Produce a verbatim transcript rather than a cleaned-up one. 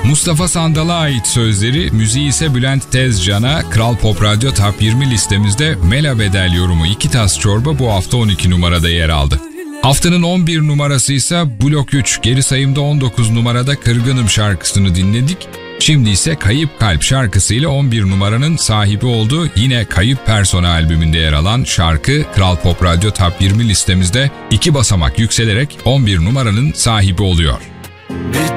Mustafa Sandal'a ait sözleri, müziği ise Bülent Tezcan'a. Kral Pop Radyo Top yirmi listemizde Mela Bedel yorumu İki Tas Çorba bu hafta on iki numarada yer aldı. Haftanın on bir numarası ise Blok üç, geri sayımda on dokuz numarada Kırgınım şarkısını dinledik. Şimdi ise Kayıp Kalp şarkısıyla on bir numaranın sahibi olduğu yine Kayıp Persona albümünde yer alan şarkı Kral Pop Radyo Top yirmi listemizde iki basamak yükselerek on bir numaranın sahibi oluyor. Bir